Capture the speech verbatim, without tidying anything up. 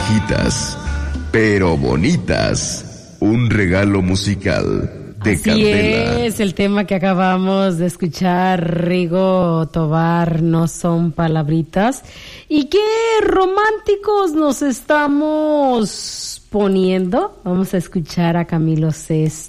bajitas, pero bonitas. Un regalo musical de Así Candela. es, el tema que acabamos de escuchar, Rigo Tobar, no son palabritas. Y qué románticos nos estamos poniendo. Vamos a escuchar a Camilo Sesto.